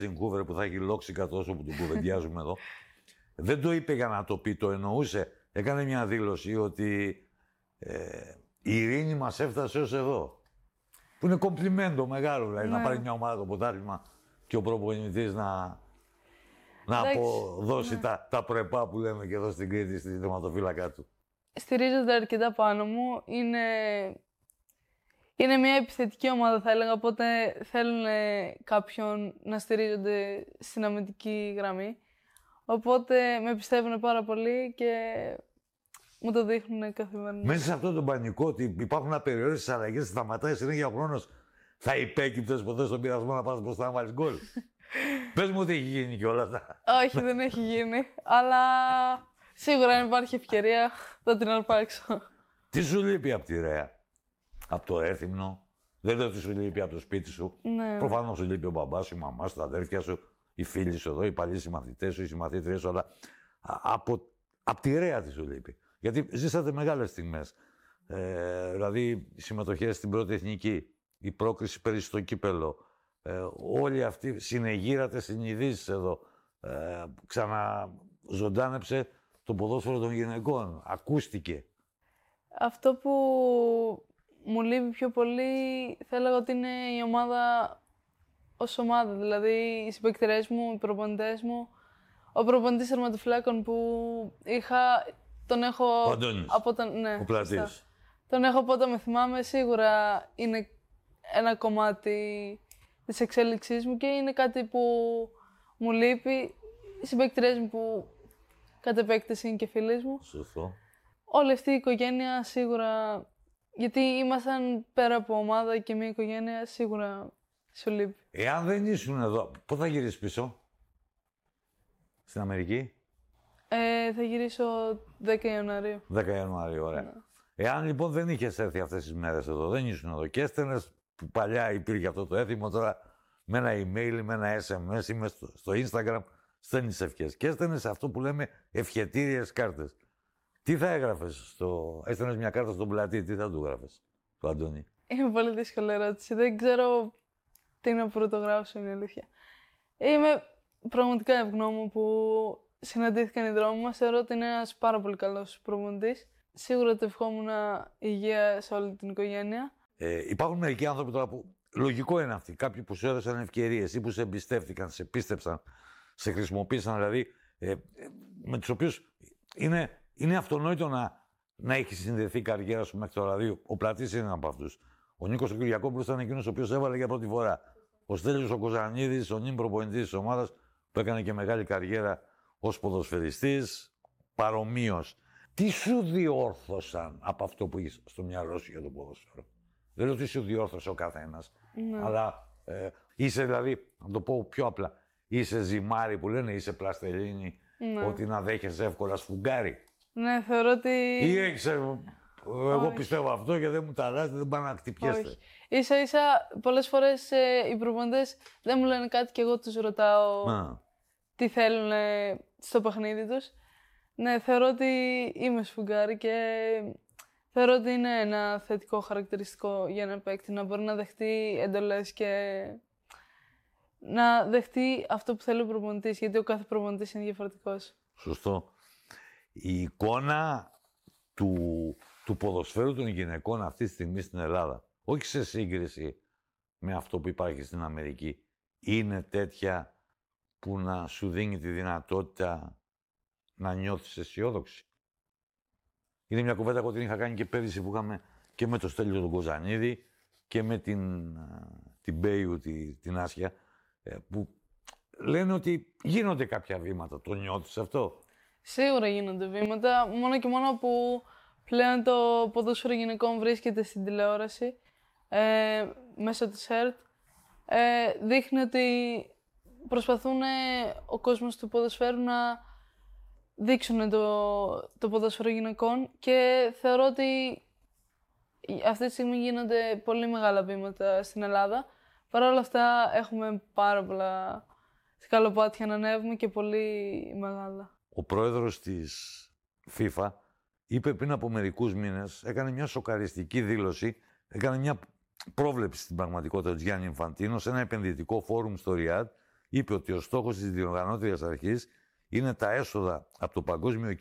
στην Κούβερ που θα έχει λόξικα τόσο που τον κουβεντιάζουμε εδώ. Δεν το είπε για να το πει, το εννοούσε. Έκανε μια δήλωση ότι η ειρήνη μας έφτασε ως εδώ. Που είναι κομπλιμέντο μεγάλο, δηλαδή να πάρει μια ομάδα το πρωτάθλημα και ο προπονητής να αποδώσει τα πρεπά που λέμε και εδώ στην Κρήτη, στη θεματοφύλακα του. Στηρίζονται αρκετά πάνω μου. Είναι μια επιθετική ομάδα, θα έλεγα, οπότε θέλουν κάποιον να στηρίζονται στην αμυντική γραμμή. Οπότε με πιστεύουν πάρα πολύ και μου το δείχνουν καθημερινά. Μέσα σε αυτό το πανικό ότι υπάρχουν απεριόριστες αλλαγές, σταματάει συνέχεια ο χρόνος, θα υπέκυπτες ποτέ στον πειρασμό να πας μπροστά να βάλεις γκολ? Πες μου ότι έχει γίνει κιόλας. Όχι, δεν έχει γίνει. Αλλά σίγουρα αν υπάρχει ευκαιρία θα την αρπάξω. Τι σου λείπει από τη Ρέα? Από το έθιμνο? Δεν λέω ότι σου λείπει από το σπίτι σου. Ναι. Προφανώς σου λείπει ο μπαμπάς σου, η μαμά σου, τα αδέρφια σου, οι φίλοι σου εδώ, οι παλιοί συμμαθητές σου, οι συμμαθήτριες σου, αλλά από τη Ρέα τι σου λείπει? Γιατί ζήσατε μεγάλες στιγμές. Δηλαδή, οι συμμετοχές στην πρώτη εθνική, η πρόκριση πέρυσι στο κύπελο, όλοι αυτοί συνεγείρατε συνειδήσεις εδώ. Ξαναζωντάνεψε το ποδόσφαιρο των γυναικών. Ακούστηκε. Αυτό που μου λείπει πιο πολύ θα έλεγα ότι είναι η ομάδα ως ομάδα. Δηλαδή, οι συμπαικτηρές μου, οι προπονητές μου. Ο προπονητής τερματοφυλάκων που είχα, τον έχω... Ο Αντώνης, ναι, ο Πλατής. Τον έχω από όταν με θυμάμαι, σίγουρα είναι ένα κομμάτι της εξέλιξής μου και είναι κάτι που μου λείπει. Οι συμπαίκτηρές μου που κατ' επέκταση είναι και φίλοι μου. Σωστό. Όλη αυτή η οικογένεια σίγουρα, γιατί ήμασταν πέρα από ομάδα και μια οικογένεια, σίγουρα σου λείπει. Εάν δεν ήσουν εδώ, πότε θα γυρίσεις πίσω? Στην Αμερική? Θα γυρίσω 10 Ιανουαρίου. 10 Ιανουαρίου, ωραία. Ναι. Εάν λοιπόν δεν είχες έρθει αυτές τις μέρες εδώ, δεν ήσουν εδώ και έστελνες, που παλιά υπήρχε αυτό το έθιμο, τώρα με ένα email, με ένα SMS ή στο Instagram, στέλνεις ευχές. Και έστελνες αυτό που λέμε ευχετήριες κάρτες. Τι θα έγραφες έστελνες μια κάρτα στον Πλατή, τι θα του έγραφες, του Αντώνη? Είναι πολύ δύσκολη ερώτηση. Δεν ξέρω τι να πρωτογράψω, είναι αλήθεια. Είμαι πραγματικά ευγνώμων που συναντήθηκαν οι δρόμοι μας. Θεωρώ ότι είναι ένας πάρα πολύ καλός προπονητής. Σίγουρα το ευχόμουν υγεία σε όλη την οικογένεια. Υπάρχουν μερικοί άνθρωποι τώρα που λογικό είναι αυτοί. Κάποιοι που σου έδωσαν ευκαιρίες ή που σε εμπιστεύτηκαν, σε πίστεψαν, σε χρησιμοποίησαν δηλαδή, με τους οποίους είναι αυτονόητο να έχει συνδεθεί η καριέρα σου μέχρι τώρα. Δηλαδή, ο Πλατής είναι από αυτούς. Ο Νίκος ο Κυριακόπουλος ήταν εκείνος ο οποίος έβαλε για πρώτη φορά. Ο Στέλιος ο Κοζανίδης, ο νυν προπονητής της ομάδας, που έκανε και μεγάλη καριέρα ως ποδοσφαιριστής, παρομοίως. Τι σου διόρθωσαν από αυτό που είχες στο μυαλό σου για το ποδόσφαιρο? Δεν λέω ότι σου διόρθωσε ο καθένας, αλλά είσαι δηλαδή, να το πω πιο απλά, είσαι ζυμάρι που λένε, είσαι πλαστελίνη, ότι να δέχεσαι εύκολα σφουγγάρι. Ναι, θεωρώ ότι... Ή έχεις, εγώ πιστεύω αυτό και δεν μου τα αλλάζετε, δεν πάνε να χτυπιέστε. Όχι. Ίσα-ίσα, πολλές φορές οι προπονητές δεν μου λένε κάτι και εγώ τους ρωτάω τι θέλουν στο παιχνίδι τους. Ναι, θεωρώ ότι είμαι σφουγγάρι και θεωρώ ότι είναι ένα θετικό χαρακτηριστικό για ένα παίκτη να μπορεί να δεχτεί εντολές και να δεχτεί αυτό που θέλει ο προπονητής, γιατί ο κάθε προπονητής είναι διαφορετικός. Σωστό. Η εικόνα του ποδοσφαίρου των γυναικών αυτή τη στιγμή στην Ελλάδα, όχι σε σύγκριση με αυτό που υπάρχει στην Αμερική, είναι τέτοια που να σου δίνει τη δυνατότητα να νιώθεις αισιόδοξη? Είναι μια κουβέντα που την είχα κάνει και πέρυσι που είχαμε και με το Στέλιο τον Κοζανίδη και με την Μπέιου, την Άσια, που λένε ότι γίνονται κάποια βήματα. Το νιώθεις αυτό? Σίγουρα γίνονται βήματα, μόνο και μόνο που πλέον το ποδόσφαιρο γυναικών βρίσκεται στην τηλεόραση μέσω της ΕΡΤ. Δείχνει ότι προσπαθούν ο κόσμος του ποδοσφαίρου να δείξουν το ποδόσφαιρο γυναικών και θεωρώ ότι αυτή τη στιγμή γίνονται πολύ μεγάλα βήματα στην Ελλάδα. Παρ' όλα αυτά έχουμε πάρα πολλά σκαλοπάτια να ανέβουμε και πολύ μεγάλα. Ο πρόεδρος της FIFA είπε πριν από μερικούς μήνες, έκανε μια σοκαριστική δήλωση, έκανε μια πρόβλεψη στην πραγματικότητα του Γιάννη Ινφαντίνο σε ένα επενδυτικό φόρουμ στο Ριάντ είπε ότι ο στόχος της διοργανώτριας αρχής είναι τα έσοδα από το παγκόσμιο